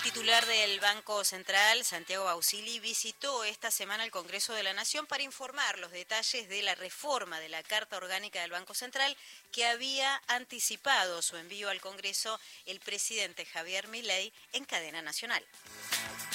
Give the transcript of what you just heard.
titular del Banco Central, Santiago Bausili, visitó esta semana el Congreso de la Nación para informar los detalles de la reforma de la Carta Orgánica del Banco Central que había anticipado su envío al Congreso el presidente Javier Milei en cadena nacional.